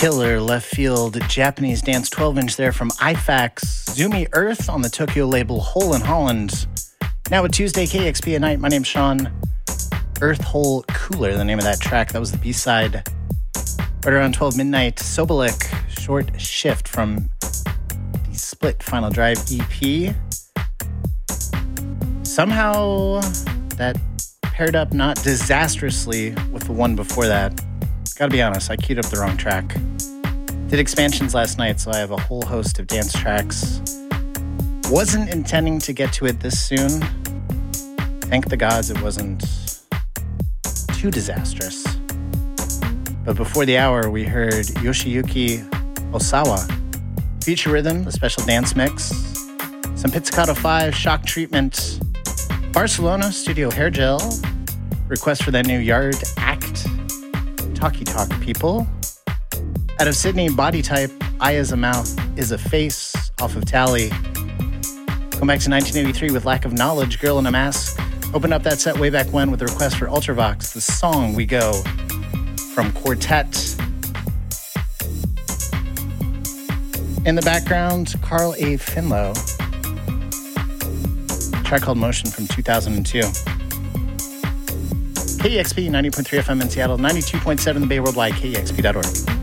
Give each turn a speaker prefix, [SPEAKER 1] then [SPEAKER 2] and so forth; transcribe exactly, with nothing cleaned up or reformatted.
[SPEAKER 1] Killer left field Japanese dance twelve inch there from I FAX. Zoomy Earth on the Tokyo label Hole in Holland. Now with Tuesday K X P at night, my name's Sean. Earth Hole Cooler, the name of that track. That was the B-side. Right around twelve midnight, Sobolik, Short Shift from the Split Final Drive E P. Somehow that paired up not disastrously with the one before that. Gotta be honest, I queued up the wrong track. Did expansions last night, so I have a whole host of dance tracks. Wasn't intending to get to it this soon. Thank the gods it wasn't too disastrous. But before the hour, we heard Yoshiyuki Osawa, Future Rhythm, the special dance mix, some Pizzicato five, Shock Treatment, Barcelona, Studio Hair Gel, request for that new Yard Act, Talkie Talk People. Out of Sydney, Body Type, Eye is a Mouth, Is a Face, off of Tally. Come back to nineteen eighty-three with Lack of Knowledge, Girl in a Mask. Opened up that set way back when with a request for Ultravox, The Song We Go, from Quartet. In the background, Carl A. Finlow. A track called Motion from two thousand two. K E X P ninety point three F M in Seattle, ninety-two point seven the Bay Worldwide, K E X P dot org.